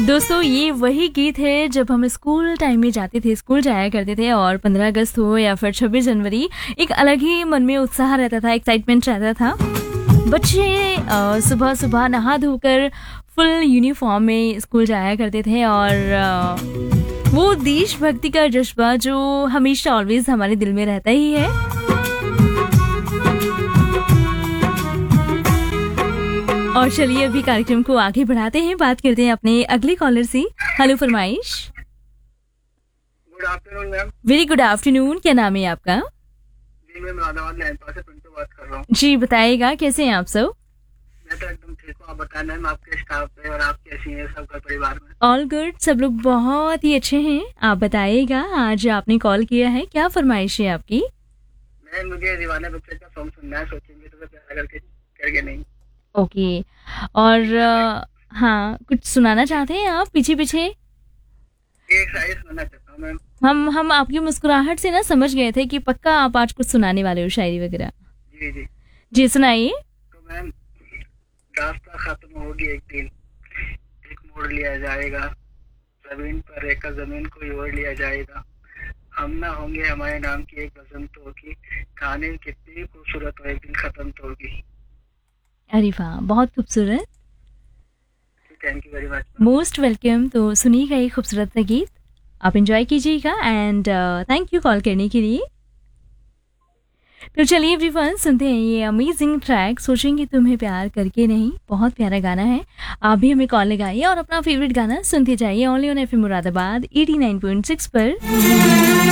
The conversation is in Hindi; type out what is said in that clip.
दोस्तों ये वही गीत है जब हम स्कूल टाइम में जाते थे, स्कूल जाया करते थे और 15 अगस्त हो या फिर 26 जनवरी, एक अलग ही मन में उत्साह रहता था, एक्साइटमेंट रहता था। बच्चे सुबह सुबह नहा धोकर फुल यूनिफॉर्म में स्कूल जाया करते थे और वो देशभक्ति का जज्बा जो हमेशा ऑलवेज हमारे दिल में रहता ही है। और चलिए अभी कार्यक्रम को आगे बढ़ाते हैं, बात करते हैं अपने अगले कॉलर से। हेलो फरमाइश। Good afternoon ma'am. Very good afternoon, क्या नाम है आपका? जी मैं मुरादाबाद लैंडपास से पिंटू बात कर रहा हूँ। जी बताइएगा, कैसे हैं आप सब? मैं तो एकदम ठीक हूँ, आप बताएं मैम आपके स्टाफ पे और आप कैसी हैं, सब घर परिवार में? ऑल गुड, सब लोग बहुत ही अच्छे हैं। आप बताइएगा, आज आपने कॉल किया है, क्या फरमाइश है आपकी? मैम मुझे दीवाने बच्चे का सॉन्ग सुनना है, सोचेंगे तो प्यार करके नहीं। ओके। और हाँ, कुछ सुनाना चाहते हैं आप पीछे पीछे? एक शायरी सुनना चाहता हूँ मैम। हम आपकी मुस्कुराहट से ना समझ गए थे कि पक्का आप आज कुछ सुनाने वाले हो, शायरी वगैरह। जी जी जी सुनाइए। तो मैम, रास्ता खत्म होगी एक दिन, एक मोड़ लिया जाएगा, जमीन पर रहकर जमीन को ओढ़ लिया जाएगा, हम ना होंगे हमारे नाम की एक गजल तो होगी, कहानी कितनी खूबसूरत हो एक दिन खत्म तो होगी। अरे वाह, बहुत खूबसूरत। Thank you very much. Most welcome. तो सुनिएगा ये खूबसूरत सा गीत, आप एंजॉय कीजिएगा एंड थैंक यू कॉल करने के लिए। तो चलिए एवरीवन, सुनते हैं ये अमेजिंग ट्रैक सोचेंगे तुम्हें प्यार करके नहीं। बहुत प्यारा गाना है, आप भी हमें कॉल लगाइए और अपना फेवरेट गाना सुनते जाइए ओनली ऑन एफएम मुरादाबाद 89.6 पर।